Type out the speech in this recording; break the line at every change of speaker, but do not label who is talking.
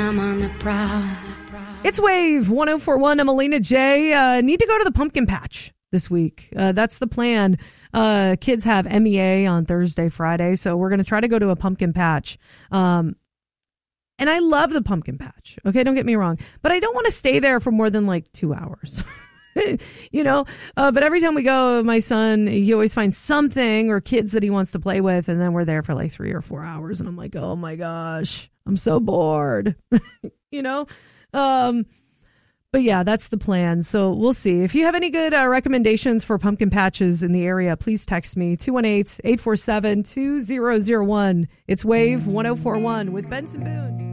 I'm on the prowl.
It's Wave 104.1. I'm Alina J. Need to go to the pumpkin patch this week. That's the plan. Kids have MEA on Thursday, Friday, so we're going to try to go to a pumpkin patch. And I love the pumpkin patch. Okay, don't get me wrong. But I don't want to stay there for more than like 2 hours. But every time we go, my son, he always finds something or kids that he wants to play with. And then we're there for like 3 or 4 hours. And I'm like, oh my gosh, I'm so bored, But yeah, that's the plan. So we'll see. If you have any good recommendations for pumpkin patches in the area, please text me 218-847-2001. It's Wave 104.1 with Benson Boone.